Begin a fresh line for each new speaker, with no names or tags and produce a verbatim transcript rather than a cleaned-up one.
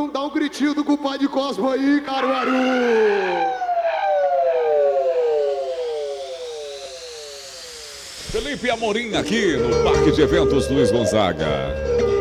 Então dá um gritinho do compadre Cosmo aí, Caruaru!
Felipe Amorim aqui no Parque de Eventos Luiz Gonzaga.